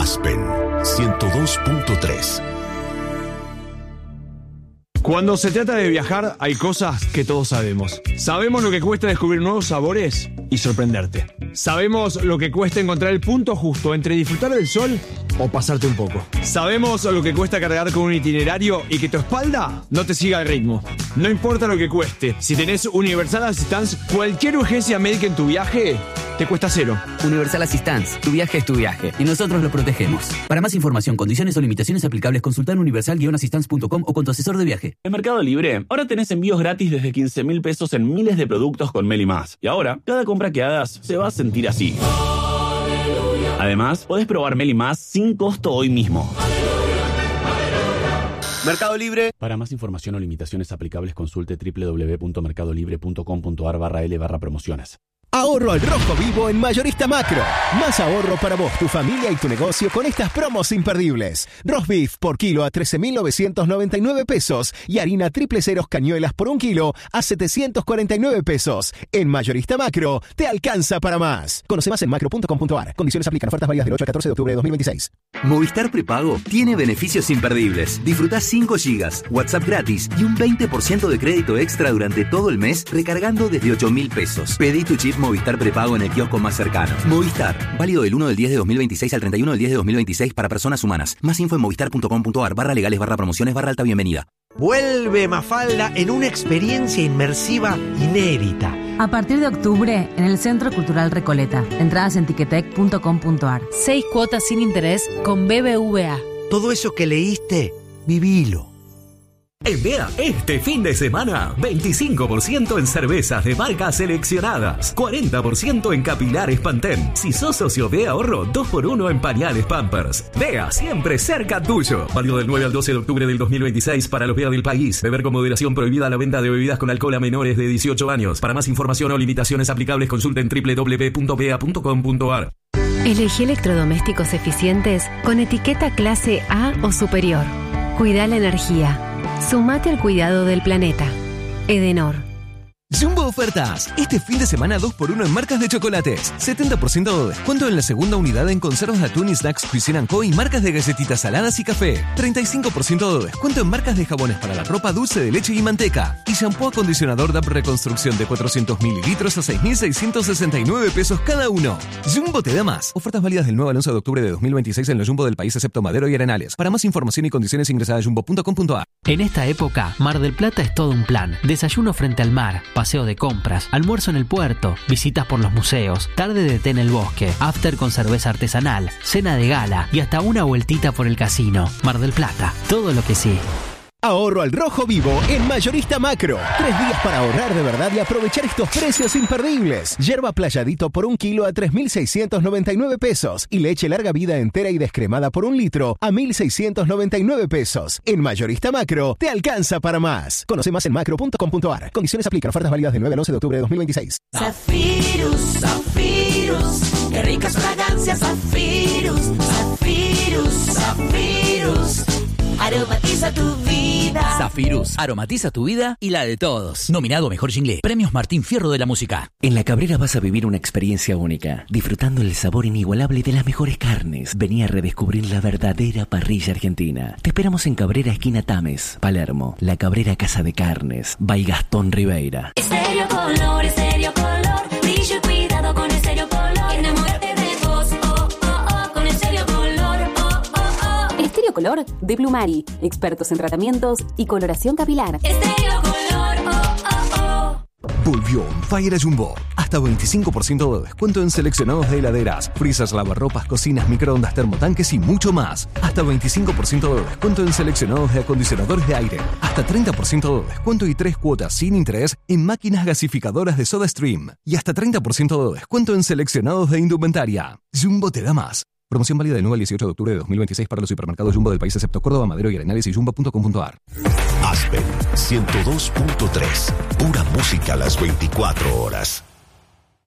Aspen 102.3. Cuando se trata de viajar, hay cosas que todos sabemos. Sabemos lo que cuesta descubrir nuevos sabores y sorprenderte. Sabemos lo que cuesta encontrar el punto justo entre disfrutar del sol o pasarte un poco. Sabemos lo que cuesta cargar con un itinerario y que tu espalda no te siga el ritmo. No importa lo que cueste, si tenés Universal Assistance, cualquier urgencia médica en tu viaje te cuesta cero. Universal Assistance, tu viaje es tu viaje y nosotros lo protegemos. Para más información, condiciones o limitaciones aplicables, consultar universal-assistance.com o con tu asesor de viaje. En Mercado Libre, ahora tenés envíos gratis desde 15.000 pesos en miles de productos con Meli Más. Y ahora, cada compra que hagas se va a sentir así. Además, podés probar Meli Más sin costo hoy mismo. Mercado Libre. Para más información o limitaciones aplicables, consulte www.mercadolibre.com.ar/L/promociones. Ahorro al rojo vivo en Mayorista Macro. Más ahorro para vos, tu familia y tu negocio con estas promos imperdibles. Roast beef por kilo a 13.999 pesos y harina triple ceros cañuelas por 1 kilo a 749 pesos. En Mayorista Macro, te alcanza para más. Conoce más en macro.com.ar. Condiciones aplican. Ofertas válidas del 8 al 14 de octubre de 2026. Movistar Prepago tiene beneficios imperdibles. Disfrutá 5 GB, WhatsApp gratis y un 20% de crédito extra durante todo el mes recargando desde 8.000 pesos. Pedí tu chip Movistar Prepago en el kiosco más cercano. Movistar, válido del 1 del 10 de 2026 al 31 del 10 de 2026 para personas humanas. Más info en movistar.com.ar/legales/promociones/alta bienvenida. Vuelve Mafalda en una experiencia inmersiva inédita. A partir de octubre, en el Centro Cultural Recoleta. Entradas en tiquetec.com.ar. 6 cuotas sin interés con BBVA. Todo eso que leíste, vivilo. En BEA, este fin de semana, 25% en cervezas de marcas seleccionadas, 40% en capilares Pantene. Si sos socio de Ahorro, 2x1 en pañales Pampers. BEA, siempre cerca tuyo. Válido del 9 al 12 de octubre del 2026 para los BEA del país. Beber con moderación, prohibida la venta de bebidas con alcohol a menores de 18 años. Para más información o limitaciones aplicables, consulten www.bea.com.ar. Elegí electrodomésticos eficientes con etiqueta clase A o superior. Cuida la energía. Sumate al cuidado del planeta. Edenor. Jumbo Ofertas. Este fin de semana 2x1 en marcas de chocolates. 70% de descuento en la segunda unidad en conservas de atún y snacks Cuisine & Co. y marcas de galletitas saladas y café. 35% de descuento en marcas de jabones para la ropa, dulce de leche y manteca. Y shampoo acondicionador DAP Reconstrucción de 400 mililitros a 6.669 pesos cada uno. Jumbo te da más. Ofertas válidas del 9 al 11 de octubre de 2026 en los Jumbo del país excepto Madero y Arenales. Para más información y condiciones ingresa a jumbo.com.ar. En esta época, Mar del Plata es todo un plan. Desayuno frente al mar, paseo de compras, almuerzo en el puerto, visitas por los museos, tarde de té en el bosque, after con cerveza artesanal, cena de gala y hasta una vueltita por el casino. Mar del Plata, todo lo que sí. Ahorro al rojo vivo en Mayorista Macro. 3 días para ahorrar de verdad y aprovechar estos precios imperdibles. Yerba Playadito por 1 kilo a 3.699 pesos. Y leche larga vida entera y descremada por 1 litro a 1.699 pesos. En Mayorista Macro, te alcanza para más. Conoce más en macro.com.ar. Condiciones aplican. Ofertas válidas del 9 al 11 de octubre de 2026. Zafirus, Zafirus. Qué ricas fragancias, Zafirus. Zafirus, Zafirus. Aromatiza tu vida. Zafirus, aromatiza tu vida y la de todos. Nominado Mejor Jingle. Premios Martín Fierro de la Música. En La Cabrera vas a vivir una experiencia única, disfrutando el sabor inigualable de las mejores carnes. Vení a redescubrir la verdadera parrilla argentina. Te esperamos en Cabrera, esquina Tames, Palermo. La Cabrera Casa de Carnes, by Gastón Ribeira. Estéreo Color, Estéreo Color. Brillo y cuidado con Estéreo Color. Enamórate de vos, oh, oh, oh, con Estéreo Color, oh, oh, oh. Estéreo Color de Plumari, expertos en tratamientos y coloración capilar. Estéreo Color, oh, oh, oh. Volvió On Fire a Jumbo. Hasta 25% de descuento en seleccionados de heladeras, freezers, lavarropas, cocinas, microondas, termotanques y mucho más. Hasta 25% de descuento en seleccionados de acondicionadores de aire. Hasta 30% de descuento y 3 cuotas sin interés en máquinas gasificadoras de SodaStream. Y hasta 30% de descuento en seleccionados de indumentaria. Jumbo te da más. Promoción válida del 9 al 18 de octubre de 2026 para los supermercados Jumbo del país excepto Córdoba, Madero y Arenales y jumbo.com.ar. Aspen 102.3. Pura música a las 24 horas.